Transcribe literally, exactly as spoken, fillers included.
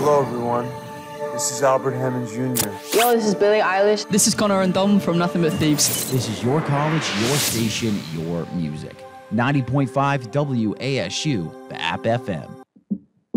Hello, everyone. This is Albert Hammond Junior Yo, this is Billie Eilish. This is Connor and Dom from Nothing But Thieves. This is your college, your station, your music. ninety point five W A S U, the App F M.